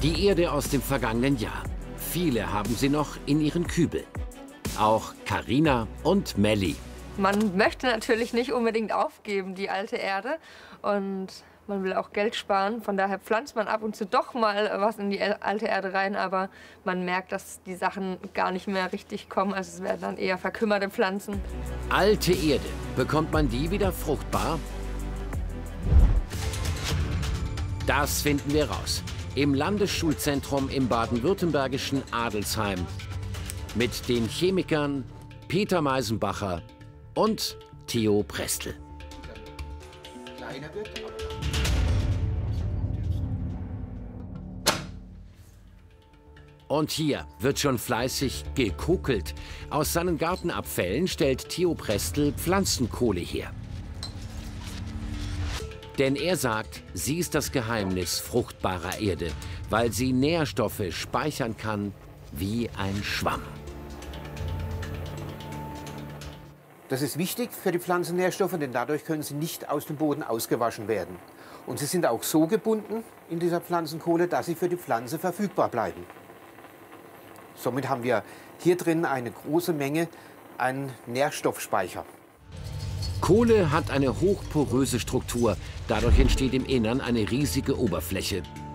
Die Erde aus dem vergangenen Jahr. Viele haben sie noch in ihren Kübeln. Auch Carina und Melli. Man möchte natürlich nicht unbedingt aufgeben, die alte Erde. Und man will auch Geld sparen. Von daher pflanzt man ab und zu doch mal was in die alte Erde rein. Aber man merkt, dass die Sachen gar nicht mehr richtig kommen. Also es werden dann eher verkümmerte Pflanzen. Alte Erde. Bekommt man die wieder fruchtbar? Das finden wir raus. Im Landesschulzentrum im baden-württembergischen Adelsheim. Mit den Chemikern Peter Meisenbacher und Theo Prestel. Und hier wird schon fleißig gekokelt. Aus seinen Gartenabfällen stellt Theo Prestel Pflanzenkohle her. Denn er sagt, sie ist das Geheimnis fruchtbarer Erde, weil sie Nährstoffe speichern kann wie ein Schwamm. Das ist wichtig für die Pflanzennährstoffe, denn dadurch können sie nicht aus dem Boden ausgewaschen werden. Und sie sind auch so gebunden in dieser Pflanzenkohle, dass sie für die Pflanze verfügbar bleiben. Somit haben wir hier drin eine große Menge an Nährstoffspeicher. Kohle hat eine hochporöse Struktur. Dadurch entsteht im Innern eine riesige Oberfläche.